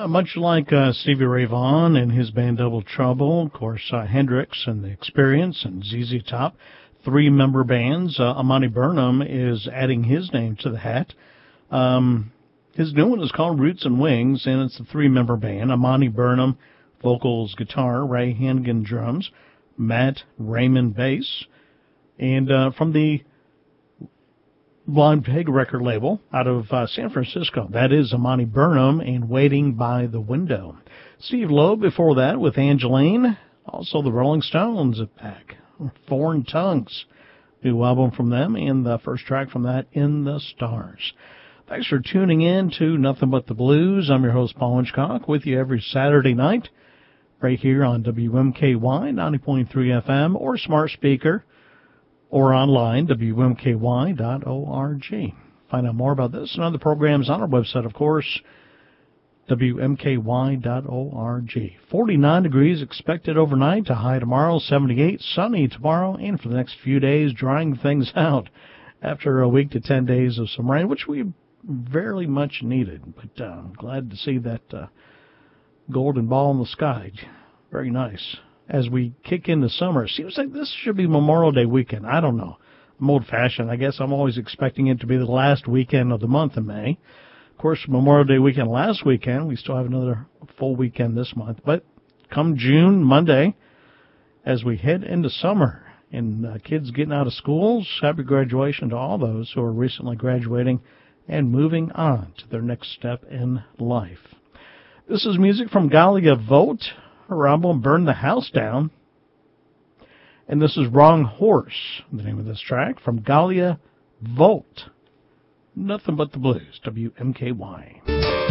Much like Stevie Ray Vaughan and his band Double Trouble, of course, Hendrix and The Experience and ZZ Top, three-member bands. Amani Burnham is adding his name to the hat. His new one is called Roots and Wings, and it's a three-member band. Amani Burnham, vocals, guitar, Ray Hannigan, drums, Matt Raymond, bass. And from the Blind Pig record label out of San Francisco, that is Amani Burnham and Waiting by the Window. Steve Loeb before that with Angeline. Also the Rolling Stones back. Foreign Tongues, new album from them, and the first track from that, In the Stars. Thanks for tuning in to Nothing But the Blues. I'm your host, Paul Hitchcock, with you every Saturday night right here on WMKY 90.3 FM or smart speaker or online, WMKY.org. Find out more about this and other programs on our website, of course, WMKY.org. 49 degrees expected overnight, a high tomorrow, 78, sunny tomorrow, and for the next few days, drying things out after a week to 10 days of some rain, which we very much needed. But I'm glad to see that golden ball in the sky. Very nice. As we kick into summer, seems like this should be Memorial Day weekend. I don't know. I'm old-fashioned. I guess I'm always expecting it to be the last weekend of the month of May. Of course, Memorial Day weekend last weekend. We still have another full weekend this month. But come June, Monday, as we head into summer and kids getting out of schools, happy graduation to all those who are recently graduating and moving on to their next step in life. This is music from Galia Vote, her album Burn the House Down. And this is Wrong Horse, the name of this track, from Galia Vote. Nothing But the Blues, WMKY.